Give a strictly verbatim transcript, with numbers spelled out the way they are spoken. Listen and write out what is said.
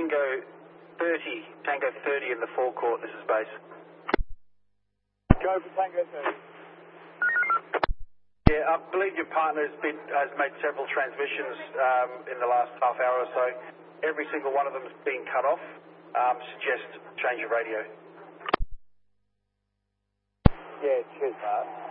Tango thirty, Tango thirty in the forecourt, this is base. Go for Tango thirty. Yeah, I believe your partner has, been, has made several transmissions um, in the last half hour or so. Every single one of them has been cut off. Um, suggest change your radio. Yeah, cheers, mate.